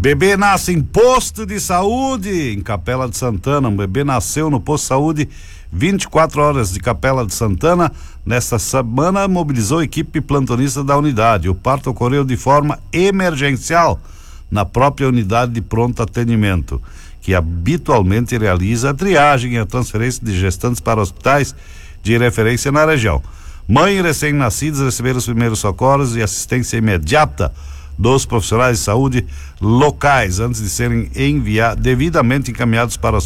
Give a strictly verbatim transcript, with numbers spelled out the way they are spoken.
Bebê nasce em posto de saúde em Capela de Santana. Um bebê nasceu no posto de saúde vinte e quatro horas de Capela de Santana. Nesta semana mobilizou a equipe plantonista da unidade. O parto ocorreu de forma emergencial na própria unidade de pronto atendimento, que habitualmente realiza a triagem e a transferência de gestantes para hospitais de referência na região. Mãe e recém-nascidos receberam os primeiros socorros e assistência imediata dos profissionais de saúde locais antes de serem enviados, devidamente encaminhados para